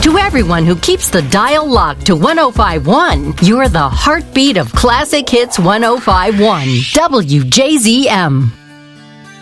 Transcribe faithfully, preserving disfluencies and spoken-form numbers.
To everyone who keeps the dial locked to one oh five point one, you're the heartbeat of Classic Hits one oh five point one, W J Z M.